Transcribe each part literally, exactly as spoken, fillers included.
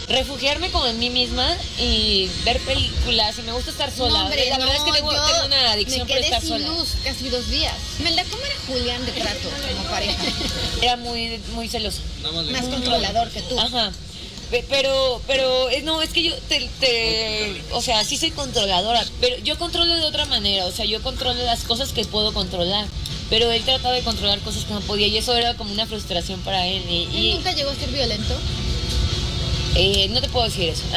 refugiarme como en mí misma y ver películas y me gusta estar sola. No, hombre, la verdad no, es que tengo, yo tengo una adicción me por quedé estar sin sola. luz casi dos días. Melda, ¿cómo era Julián de trato como pareja? Era muy, muy celoso. Más controlador que tú. Ajá. Pe- Pero, pero, eh, no, es que yo te, te, o sea, sí soy controladora, pero yo controlo de otra manera, o sea, yo controlo las cosas que puedo controlar, pero él trataba de controlar cosas que no podía y eso era como una frustración para él. Y, ¿Él y nunca llegó a ser violento? eh, no te puedo decir eso.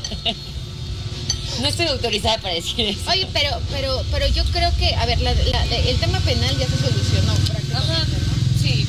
No estoy autorizada para decir eso. Oye, pero, pero, pero yo creo que, a ver, la, la, el tema penal ya se solucionó prácticamente, Ajá, ¿no? sí.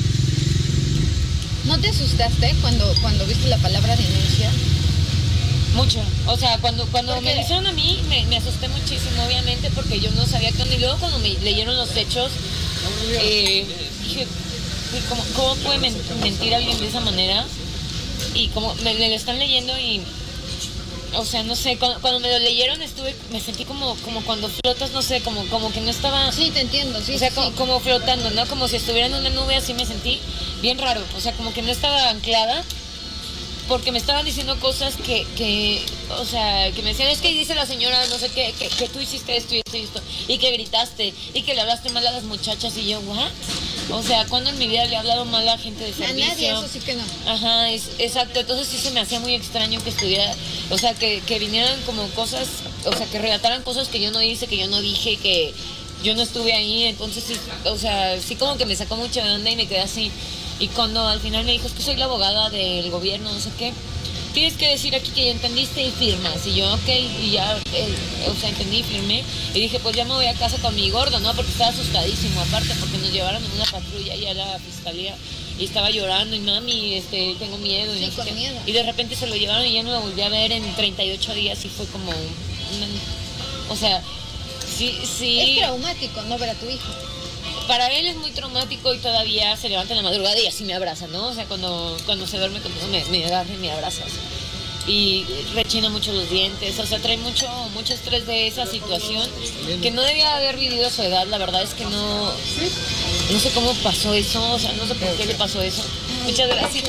¿No te asustaste cuando, cuando viste la palabra denuncia? Mucho, o sea, cuando cuando ¿Por me qué? lo hicieron a mí, me, me asusté muchísimo, obviamente, porque yo no sabía qué onda. Y luego cuando me leyeron los hechos, eh, dije, "Uy, ¿cómo, cómo puede men- mentir alguien de esa manera? Y como me, me lo están leyendo y, o sea, no sé, cuando, cuando me lo leyeron estuve, me sentí como, como cuando flotas, no sé, como, como que no estaba, Sí, te entiendo, sí, o sea, sí, como, sí. como flotando, ¿no? Como si estuviera en una nube, así me sentí, bien raro, o sea, como que no estaba anclada. Porque me estaban diciendo cosas que, que, o sea, que me decían, es que dice la señora, no sé qué, que, que tú hiciste esto y esto y esto, y que gritaste, y que le hablaste mal a las muchachas, y yo, ¿what? O sea, ¿cuándo en mi vida le he hablado mal a gente de A servicio? nadie, eso sí que no. Ajá, es, exacto, entonces sí se me hacía muy extraño que estuviera, o sea, que, que vinieran como cosas, o sea, que relataran cosas que yo no hice, que yo no dije, que yo no estuve ahí, entonces sí, o sea, sí como que me sacó mucho de onda y me quedé así. Y cuando al final me dijo, es que soy la abogada del gobierno, no sé qué, tienes que decir aquí que ya entendiste y firmas. Y yo, ok, y ya, eh, o sea, entendí y firmé. Y dije, pues ya me voy a casa con mi gordo, ¿no? Porque estaba asustadísimo, aparte, porque nos llevaron en una patrulla y a la fiscalía. Y estaba llorando, y mami, este, tengo miedo. Y, Sí, no sé con qué. miedo. Y de repente se lo llevaron y ya no lo volví a ver en treinta y ocho días y fue como, una, o sea, sí, sí. Es traumático no ver a tu hijo. Para él es muy traumático y todavía se levanta en la madrugada y así me abraza, ¿no? O sea, cuando, cuando se duerme conmigo me, me agarra y me abraza. Así. Y rechina mucho los dientes, o sea, trae mucho, mucho estrés de esa situación que no debía haber vivido a su edad. La verdad es que no, no sé cómo pasó eso, o sea, no sé por qué le pasó eso. Muchas gracias.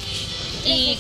Y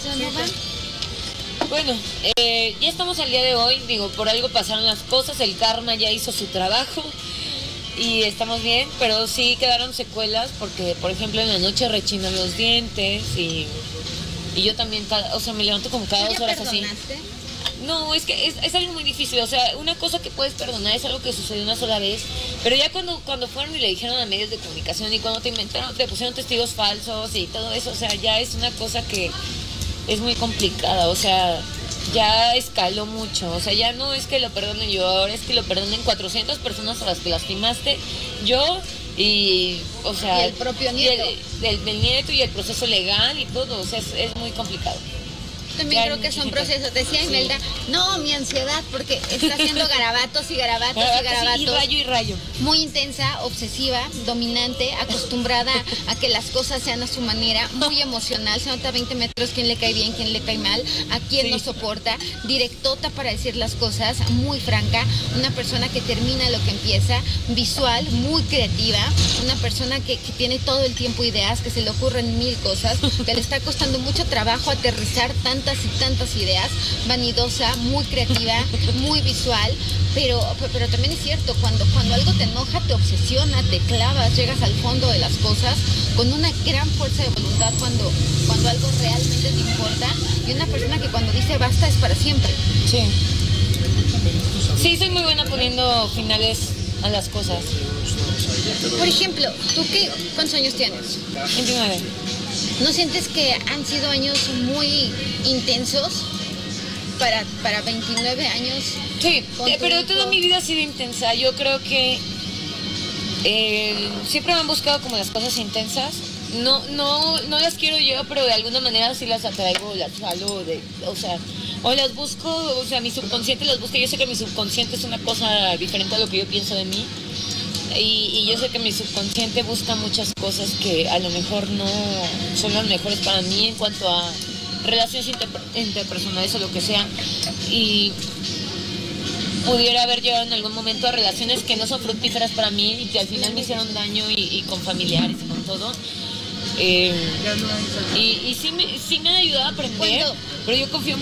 bueno, eh, ya estamos al día de hoy, digo, por algo pasaron las cosas, el karma ya hizo su trabajo. Y estamos bien, pero sí quedaron secuelas porque, por ejemplo, en la noche rechinan los dientes y, y yo también, cada, o sea, me levanto como cada ¿Tú dos ya horas así. perdonaste? No, es que es, es algo muy difícil, o sea, una cosa que puedes perdonar es algo que sucedió una sola vez, pero ya cuando, cuando fueron y le dijeron a medios de comunicación y cuando te inventaron, te pusieron testigos falsos y todo eso, o sea, ya es una cosa que es muy complicada, o sea, ya escaló mucho, o sea, ya no es que lo perdonen yo, ahora es que lo perdonen cuatrocientas personas a las que lastimaste, yo y, o sea, Y el propio y nieto. el, el- el nieto y el proceso legal y todo, o sea, es, es muy complicado. También Ya creo hay que son muchísimo. procesos. Decía Sí. Imelda, no, mi ansiedad, porque está haciendo garabatos y garabatos y garabatos. Y rayo y rayo. Muy intensa, obsesiva, dominante, acostumbrada a que las cosas sean a su manera, muy emocional, se nota a veinte metros quién le cae bien, quién le cae mal, a quién Sí. no soporta, directota para decir las cosas, muy franca, una persona que termina lo que empieza, visual, muy creativa, una persona que, que tiene todo el tiempo ideas, que se le ocurren mil cosas, que le está costando mucho trabajo aterrizar tantas y tantas ideas, vanidosa, muy creativa, muy visual, pero, pero también es cierto, cuando, cuando algo te enoja, te obsesiona, te clavas, llegas al fondo de las cosas con una gran fuerza de voluntad cuando, cuando algo realmente te importa, y una persona que cuando dice basta es para siempre. Sí. Sí, soy muy buena poniendo finales a las cosas. Por ejemplo, ¿tú qué, cuántos años tienes? veintinueve. ¿No sientes que han sido años muy intensos para, para veintinueve años? Sí, Con eh, tu pero hijo. toda mi vida ha sido intensa. Yo creo que eh, siempre me han buscado como las cosas intensas. No, no, no las quiero yo, pero de alguna manera sí las atraigo, las jalo, de, o sea, o las busco, o sea, mi subconsciente las busca. Yo sé que mi subconsciente es una cosa diferente a lo que yo pienso de mí. Y, y yo sé que mi subconsciente busca muchas cosas que a lo mejor no son las mejores para mí en cuanto a relaciones interper- interpersonales o lo que sea. Y pudiera haber llegado en algún momento a relaciones que no son fructíferas para mí y que al final me hicieron daño y, y con familiares y con todo. Eh, y y sí, me, sí me ha ayudado a aprender, Cuando- pero yo confío